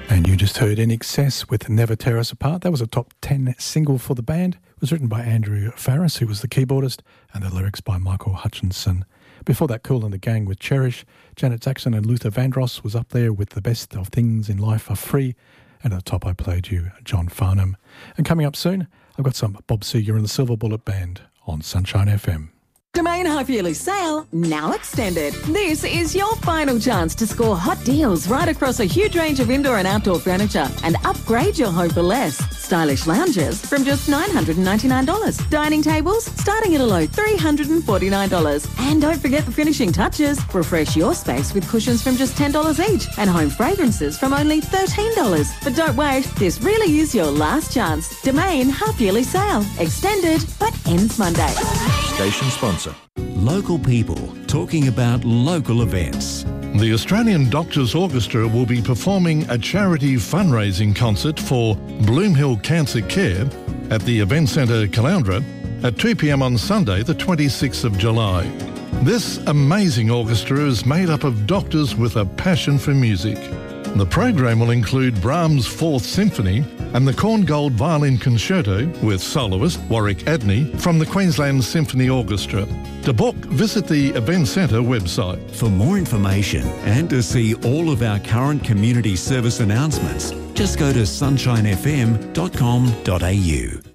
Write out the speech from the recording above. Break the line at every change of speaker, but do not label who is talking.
And you just heard In Excess with Never Tear Us Apart. That was a top 10 single for the band. It was written by Andrew Farris, who was the keyboardist, and the lyrics by Michael Hutchinson. Before that, Kool and the Gang with Cherish. Janet Jackson and Luther Vandross was up there with The Best of Things in Life Are Free. And at the top, I played you John Farnham. And coming up soon, I've got some Bob Seger and the Silver Bullet Band on Sunshine FM.
Domain half-yearly sale, now extended. This is your final chance to score hot deals right across a huge range of indoor and outdoor furniture and upgrade your home for less. Stylish lounges from just $999. Dining tables starting at a low $349. And don't forget the finishing touches. Refresh your space with cushions from just $10 each and home fragrances from only $13. But don't wait, this really is your last chance. Domain half-yearly sale, extended but ends Monday.
Station sponsor. Local people talking about local events.
The Australian Doctors Orchestra will be performing a charity fundraising concert for Bloomhill Cancer Care at the Event Centre Caloundra at 2 p.m. on Sunday, the 26th of July. This amazing orchestra is made up of doctors with a passion for music. The program will include Brahms' Fourth Symphony and the Korngold Violin Concerto with soloist Warwick Adney from the Queensland Symphony Orchestra. To book, visit the Event Centre website.
For more information and to see all of our current community service announcements, just go to sunshinefm.com.au.